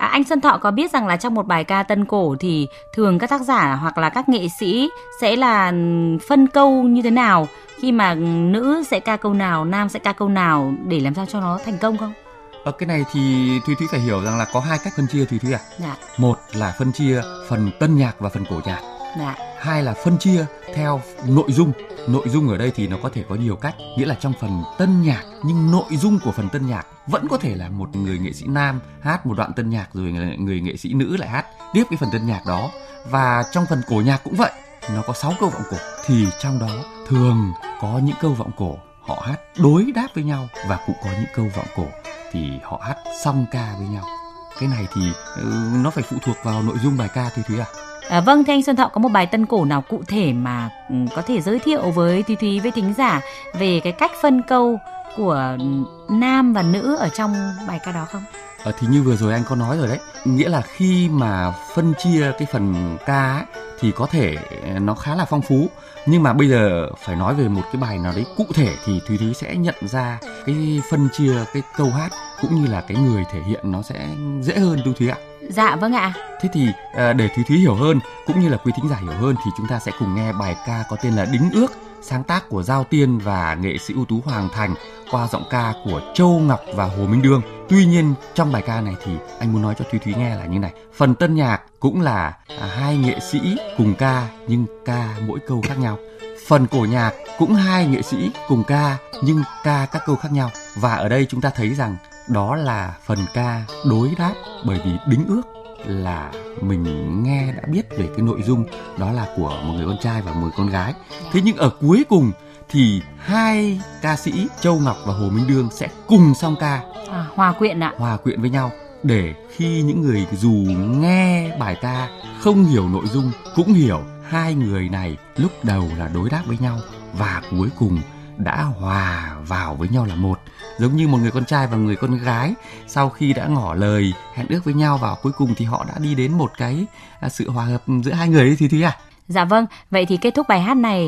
Anh Xuân Thọ có biết rằng là trong một bài ca tân cổ thì thường các tác giả hoặc là các nghệ sĩ sẽ là phân câu như thế nào, khi mà nữ sẽ ca câu nào, nam sẽ ca câu nào để làm sao cho nó thành công không? Cái này thì Thúy phải hiểu rằng là có hai cách phân chia Thúy à. Dạ. Một là phân chia phần tân nhạc và phần cổ nhạc. Dạ. Hai là phân chia theo nội dung. Nội dung ở đây thì nó có thể có nhiều cách, nghĩa là trong phần tân nhạc nhưng nội dung của phần tân nhạc vẫn có thể là một người nghệ sĩ nam hát một đoạn tân nhạc, rồi người nghệ sĩ nữ lại hát tiếp cái phần tân nhạc đó. Và trong phần cổ nhạc cũng vậy, nó có 6 câu vọng cổ, thì trong đó thường có những câu vọng cổ họ hát đối đáp với nhau, và cũng có những câu vọng cổ thì họ hát song ca với nhau. Cái này thì nó phải phụ thuộc vào nội dung bài ca Thúy à. Vâng, thì anh Xuân Thọ có một bài tân cổ nào cụ thể mà có thể giới thiệu với Thúy với thính giả về cái cách phân câu của nam và nữ ở trong bài ca đó không? Thì như vừa rồi anh có nói rồi đấy, nghĩa là khi mà phân chia cái phần ca ấy, thì có thể nó khá là phong phú, nhưng mà bây giờ phải nói về một cái bài nào đấy cụ thể thì Thúy sẽ nhận ra cái phân chia cái câu hát cũng như là cái người thể hiện nó sẽ dễ hơn Thúy ạ. Dạ vâng ạ. Thế thì để Thúy hiểu hơn cũng như là quý thính giả hiểu hơn thì chúng ta sẽ cùng nghe bài ca có tên là Đính Ước, sáng tác của Giao Tiên và nghệ sĩ ưu tú Hoàng Thành qua giọng ca của Châu Ngọc và Hồ Minh Đương. Tuy nhiên trong bài ca này thì anh muốn nói cho Thúy nghe là như này. Phần tân nhạc cũng là hai nghệ sĩ cùng ca nhưng ca mỗi câu khác nhau. Phần cổ nhạc cũng hai nghệ sĩ cùng ca nhưng ca các câu khác nhau. Và ở đây chúng ta thấy rằng đó là phần ca đối đáp, bởi vì đính ước là mình nghe đã biết về cái nội dung đó là của một người con trai và một người con gái. Thế nhưng ở cuối cùng thì hai ca sĩ Châu Ngọc và Hồ Minh Đương sẽ cùng song ca, hòa quyện ạ. Hòa quyện với nhau để khi những người dù nghe bài ca không hiểu nội dung cũng hiểu hai người này lúc đầu là đối đáp với nhau và cuối cùng đã hòa vào với nhau là một, giống như một người con trai và người con gái sau khi đã ngỏ lời hẹn ước với nhau và cuối cùng thì họ đã đi đến một cái sự hòa hợp giữa hai người ấy thì Thúy à. Dạ vâng, vậy thì kết thúc bài hát này